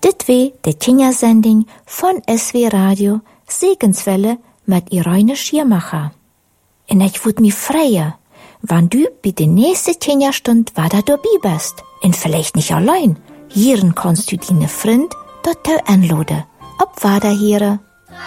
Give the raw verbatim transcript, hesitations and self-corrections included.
Dit weer de Kindersending van S W Radio Segenswelle met Irene Schiermacher. En ich würde mich freuen, wenn du bei der nächsten Kinderstunde wieder dabei bist. Und vielleicht nicht allein. Hier kannst du deine Freund dort anladen. Ob Wiederhören.